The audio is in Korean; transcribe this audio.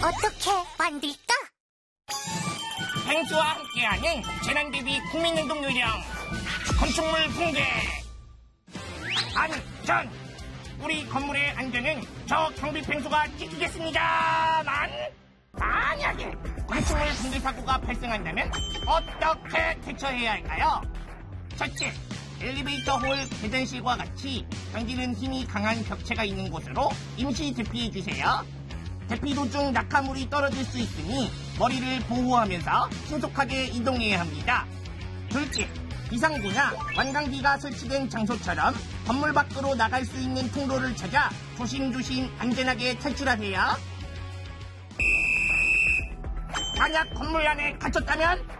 어떻게 만들까? 펭수와 함께하는 재난대비 국민운동 요령 건축물 붕괴. 안전! 우리 건물의 안전은 저 경비 펭수가 지키겠습니다만, 만약에 건축물 붕괴 사고가 발생한다면 어떻게 대처해야 할까요? 첫째, 엘리베이터 홀 계단실과 같이 당기는 힘이 강한 벽체가 있는 곳으로 임시 대피해주세요. 대피 도중 낙하물이 떨어질 수 있으니 머리를 보호하면서 신속하게 이동해야 합니다. 둘째, 비상구나 완강기가 설치된 장소처럼 건물 밖으로 나갈 수 있는 통로를 찾아 조심조심 안전하게 탈출하세요. 만약 건물 안에 갇혔다면